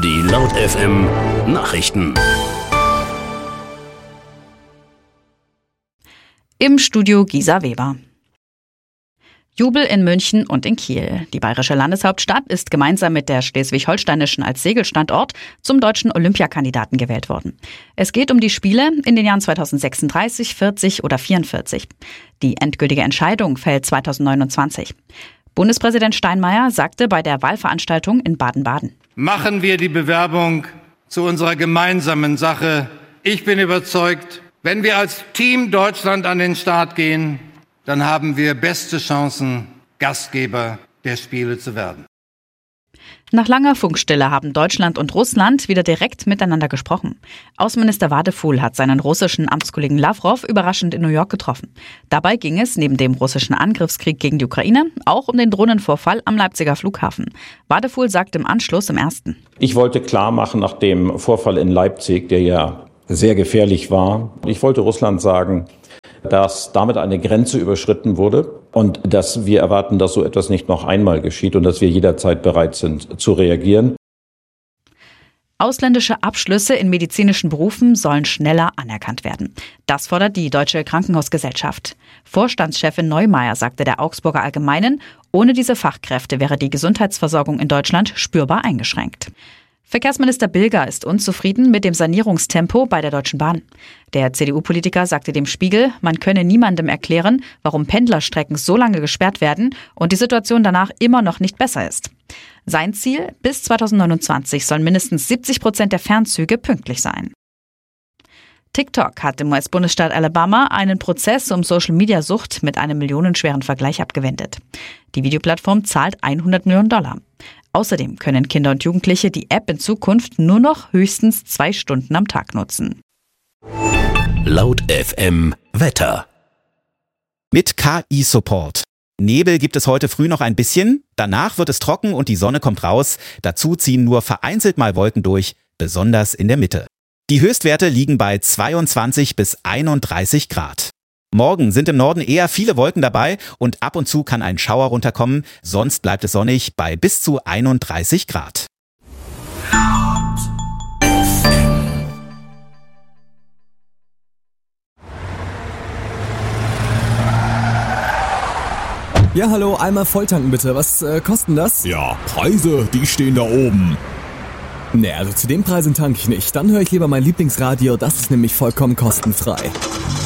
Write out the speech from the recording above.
Die Laut FM Nachrichten. Im Studio Gisa Weber. Jubel in München und in Kiel. Die bayerische Landeshauptstadt ist gemeinsam mit der schleswig-holsteinischen als Segelstandort zum deutschen Olympiakandidaten gewählt worden. Es geht um die Spiele in den Jahren 2036, 40 oder 44. Die endgültige Entscheidung fällt 2029. Bundespräsident Steinmeier sagte bei der Wahlveranstaltung in Baden-Baden: Machen wir die Bewerbung zu unserer gemeinsamen Sache. Ich bin überzeugt, wenn wir als Team Deutschland an den Start gehen, dann haben wir beste Chancen, Gastgeber der Spiele zu werden. Nach langer Funkstille haben Deutschland und Russland wieder direkt miteinander gesprochen. Außenminister Wadephul hat seinen russischen Amtskollegen Lavrov überraschend in New York getroffen. Dabei ging es neben dem russischen Angriffskrieg gegen die Ukraine auch um den Drohnenvorfall am Leipziger Flughafen. Wadephul sagt im Anschluss im Ersten: Ich wollte klar machen nach dem Vorfall in Leipzig, der ja sehr gefährlich war. Ich wollte Russland sagen, dass damit eine Grenze überschritten wurde und dass wir erwarten, dass so etwas nicht noch einmal geschieht und dass wir jederzeit bereit sind zu reagieren. Ausländische Abschlüsse in medizinischen Berufen sollen schneller anerkannt werden. Das fordert die Deutsche Krankenhausgesellschaft. Vorstandschefin Neumeier sagte der Augsburger Allgemeinen, ohne diese Fachkräfte wäre die Gesundheitsversorgung in Deutschland spürbar eingeschränkt. Verkehrsminister Bilger ist unzufrieden mit dem Sanierungstempo bei der Deutschen Bahn. Der CDU-Politiker sagte dem Spiegel, man könne niemandem erklären, warum Pendlerstrecken so lange gesperrt werden und die Situation danach immer noch nicht besser ist. Sein Ziel: bis 2029 sollen mindestens 70% der Fernzüge pünktlich sein. TikTok hat im US-Bundesstaat Alabama einen Prozess um Social-Media-Sucht mit einem millionenschweren Vergleich abgewendet. Die Videoplattform zahlt $100 Millionen. Außerdem können Kinder und Jugendliche die App in Zukunft nur noch höchstens 2 Stunden am Tag nutzen. Laut FM Wetter. Mit KI-Support. Nebel gibt es heute früh noch ein bisschen, danach wird es trocken und die Sonne kommt raus. Dazu ziehen nur vereinzelt mal Wolken durch, besonders in der Mitte. Die Höchstwerte liegen bei 22 bis 31 Grad. Morgen sind im Norden eher viele Wolken dabei und ab und zu kann ein Schauer runterkommen, sonst bleibt es sonnig bei bis zu 31 Grad. Ja, hallo, einmal volltanken bitte. Was kostet das? Ja, Preise, die stehen da oben. Nee, also zu den Preisen tanke ich nicht. Dann höre ich lieber mein Lieblingsradio, das ist nämlich vollkommen kostenfrei.